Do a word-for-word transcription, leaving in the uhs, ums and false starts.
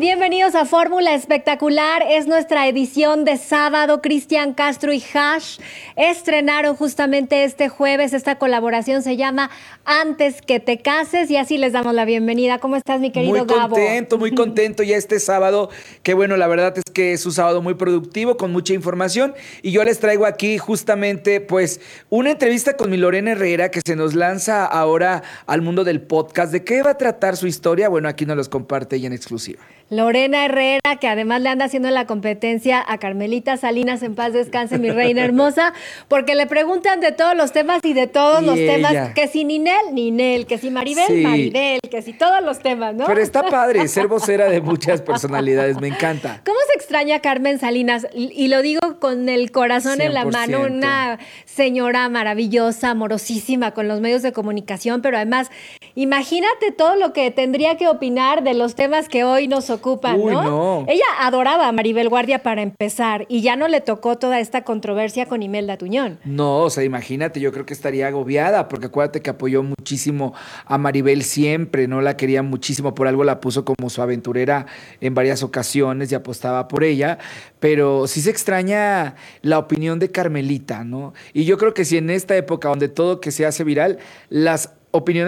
Bienvenidos a Fórmula Espectacular. Es nuestra edición de sábado. Cristian Castro y Hash estrenaron justamente este jueves. Esta colaboración se llama Antes que te cases y así les damos la bienvenida. ¿Cómo estás, mi querido Gabo? Muy contento, muy contento ya este sábado. Que bueno, la verdad es que es un sábado muy productivo, con mucha información. Y yo les traigo aquí justamente pues una entrevista con mi Lorena Herrera que se nos lanza ahora al mundo del podcast. ¿De qué va a tratar su historia? Bueno, aquí nos los comparte ella en exclusiva. Lorena Herrera, que además le anda haciendo la competencia a Carmelita Salinas, en paz descanse, mi reina hermosa, porque le preguntan de todos los temas y de todos Y los ella. temas, que si Ninel, Ninel, que si Maribel, Sí. Maribel, que si todos los temas, ¿no? Pero está padre ser vocera de muchas personalidades, me encanta. ¿Cómo se extraña a Carmen Salinas? Y, y lo digo con el corazón en la cien por mano, ciento. una señora maravillosa, amorosísima con los medios de comunicación, pero además, imagínate todo lo que tendría que opinar de los temas que hoy nos ocupan, Uy, ¿no? no. Ella adoraba a Maribel Guardia para empezar y ya no le tocó toda esta controversia con Imelda Tuñón. No, o sea, imagínate, yo creo que estaría agobiada, porque acuérdate que apoyó muchísimo a Maribel siempre, ¿no? La quería muchísimo, por algo la puso como su aventurera en varias ocasiones y apostaba por ella, pero sí se extraña la opinión de Carmelita, ¿no? Y yo creo que si en esta época donde todo que se hace viral, las opiniones